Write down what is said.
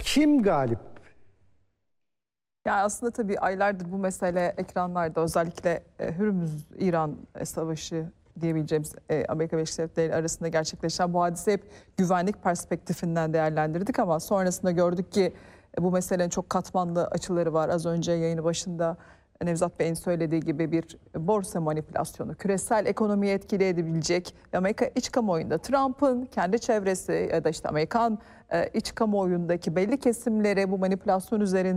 Kim galip? Yani aslında tabii aylardır bu mesele ekranlarda, özellikle Hürmüz-İran savaşı diyebileceğimiz Amerika Birleşik Devletleri arasında gerçekleşen bu hadise hep güvenlik perspektifinden değerlendirdik ama sonrasında gördük ki bu meselenin çok katmanlı açıları var. Az önce yayını başında Nevzat Bey'in söylediği gibi bir borsa manipülasyonu, küresel ekonomiyi etkileyebilecek ve Amerika iç kamuoyunda Trump'ın kendi çevresi ya da işte Amerikan iç kamuoyundaki belli kesimlere bu manipülasyon üzerinde